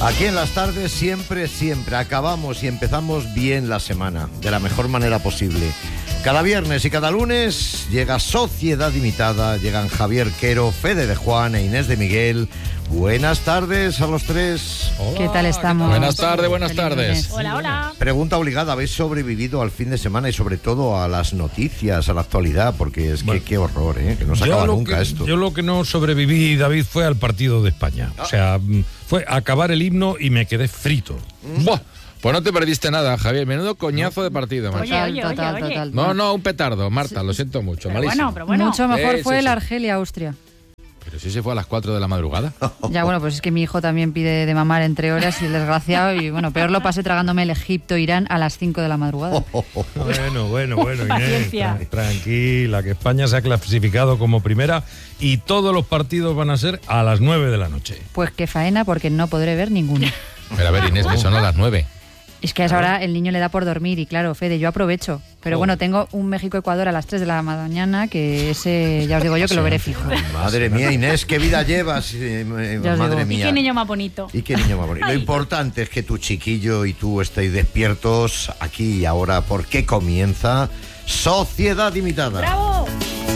Aquí en las tardes siempre acabamos y empezamos bien la semana, de la mejor manera posible. Cada viernes y cada lunes llega Sociedad Limitada, llegan Javier Quero, Fede de Juan e Inés de Miguel. Buenas tardes a los tres. Hola, ¿qué tal estamos? Buenas tardes. Hola. Pregunta obligada, ¿habéis sobrevivido al fin de semana y sobre todo a las noticias, a la actualidad? Porque es que qué horror, que no se acaba nunca esto. Yo lo que no sobreviví, David, fue al partido de España. O sea, fue acabar el himno y me quedé frito. Buah. Pues no te perdiste nada, Javier. Menudo coñazo de partido, macho. Total. No, un petardo, Marta, lo siento mucho, malísimo. Pero bueno. Mucho mejor fue el sí. Argelia-Austria. Pero si se fue a las 4 de la madrugada. Ya, bueno, pues es que mi hijo también pide de mamar entre horas y el desgraciado, y bueno, peor lo pasé tragándome el Egipto-Irán a las 5 de la madrugada. Bueno, Inés, tranquila, que España se ha clasificado como primera y todos los partidos van a ser a las 9 de la noche. Pues qué faena, porque no podré ver ninguno. Pero a ver, Inés, que son a las 9. Es que a esa hora el niño le da por dormir y claro, Fede, yo aprovecho. Pero bueno, tengo un México-Ecuador a las 3 de la mañana, que ese, ya os digo yo, que lo veré fijo. Madre mía, Inés, qué vida llevas, madre mía. Y qué niño más bonito. Lo importante es que tu chiquillo y tú estéis despiertos aquí y ahora, porque comienza Sociedad Limitada. ¡Bravo!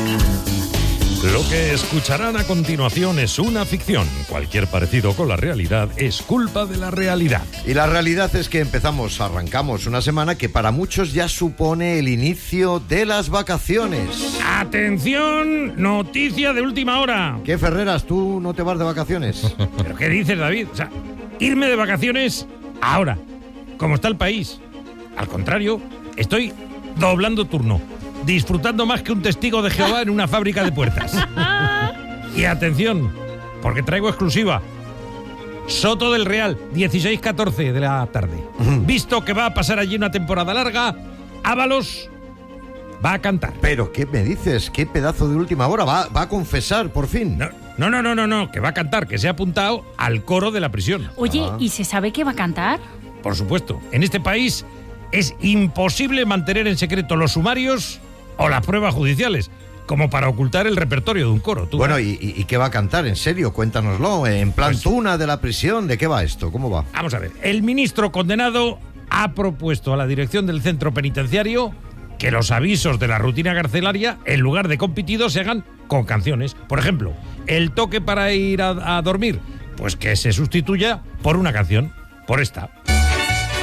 Lo que escucharán a continuación es una ficción. Cualquier parecido con la realidad es culpa de la realidad. Y la realidad es que arrancamos una semana que para muchos ya supone el inicio de las vacaciones. ¡Atención! Noticia de última hora. ¿Qué, Ferreras, tú no te vas de vacaciones? ¿Pero qué dices, David? O sea, irme de vacaciones ahora, como está el país. Al contrario, estoy doblando turno, disfrutando más que un testigo de Jehová en una fábrica de puertas. Y atención, porque traigo exclusiva. Soto del Real, 16-14 de la tarde. Visto que va a pasar allí una temporada larga, Ábalos va a cantar. ¿Pero qué me dices? ¿Qué pedazo de última hora? ¿Va a confesar, por fin? No, que va a cantar, que se ha apuntado al coro de la prisión. Oye, ¿y se sabe qué va a cantar? Por supuesto, en este país es imposible mantener en secreto los sumarios o las pruebas judiciales, como para ocultar el repertorio de un coro. Bueno, ¿y qué va a cantar? En serio, cuéntanoslo. En plan Pues, tuna de la prisión, ¿de qué va esto? ¿Cómo va? Vamos a ver, el ministro condenado ha propuesto a la dirección del centro penitenciario que los avisos de la rutina carcelaria, en lugar de con pitidos, se hagan con canciones. Por ejemplo, el toque para ir a dormir, pues que se sustituya por una canción, por esta.